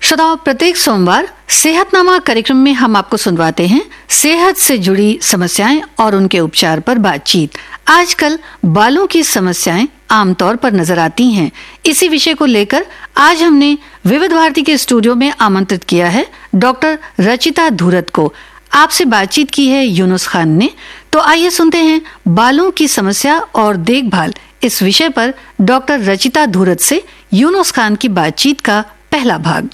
श्रोताओं, प्रत्येक सोमवार सेहतनामा कार्यक्रम में हम आपको सुनवाते हैं सेहत से जुड़ी समस्याएं और उनके उपचार पर बातचीत। आजकल बालों की समस्याएं आमतौर पर नजर आती हैं। इसी विषय को लेकर आज हमने विविध भारती के स्टूडियो में आमंत्रित किया है डॉक्टर रचिता धूरत को। आपसे बातचीत की है यूनुस खान ने। तो आइए सुनते हैं बालों की समस्या और देखभाल इस विषय पर डॉक्टर रचिता धूरत से यूनुस खान की बातचीत का पहला भाग।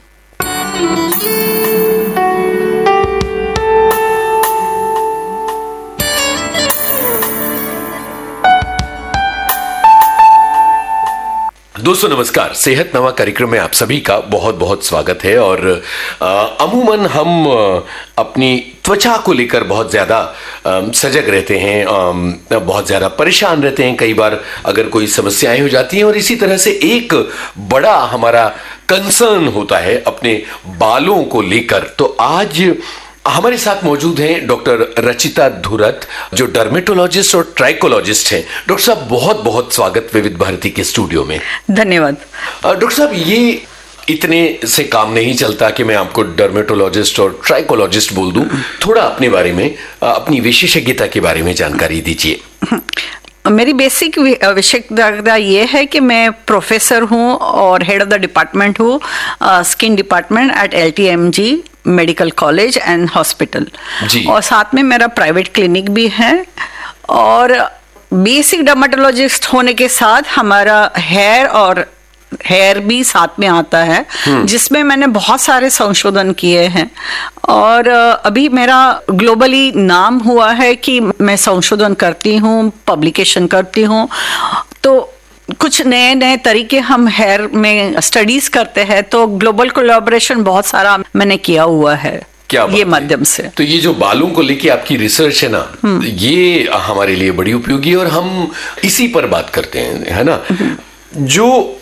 दोस्तों नमस्कार। सेहतनामा कार्यक्रम में आप सभी का बहुत बहुत स्वागत है। और अमूमन हम अपनी त्वचा को लेकर बहुत ज़्यादा सजग रहते हैं, बहुत ज़्यादा परेशान रहते हैं कई बार अगर कोई समस्याएं हो जाती हैं। और इसी तरह से एक बड़ा हमारा कंसर्न होता है अपने बालों को लेकर। तो आज हमारे साथ मौजूद हैं डॉक्टर रचिता धूरत, जो डर्मेटोलॉजिस्ट और ट्राइकोलॉजिस्ट हैं। डॉक्टर साहब बहुत बहुत स्वागत विविध भारती के स्टूडियो में। धन्यवाद। डॉक्टर साहब, ये इतने से काम नहीं चलता कि मैं आपको डर्मेटोलॉजिस्ट और ट्राइकोलॉजिस्ट बोल दूं। थोड़ा अपने बारे में, अपनी विशेषज्ञता के बारे में जानकारी दीजिए। मेरी बेसिक विशेषज्ञता ये है कि मैं प्रोफेसर हूँ और हेड ऑफ द डिपार्टमेंट हूँ skin department at LTMG medical college and hospital, और साथ में मेरा प्राइवेट क्लिनिक भी है। और बेसिक डर्मेटोलॉजिस्ट होने के साथ हमारा हेयर भी साथ में आता है, जिसमें मैंने बहुत सारे संशोधन किए हैं। और अभी मेरा ग्लोबली नाम हुआ है कि मैं संशोधन करती हूँ, पब्लिकेशन करती हूँ। तो कुछ नए नए तरीके हम हेयर में स्टडीज करते हैं, तो ग्लोबल कोलैबोरेशन बहुत सारा मैंने किया हुआ है ये माध्यम से। तो ये जो बालों को लेके आपकी रिसर्च है ना, ये हमारे लिए बड़ी उपयोगी है और हम इसी पर बात करते हैं, है ना। जो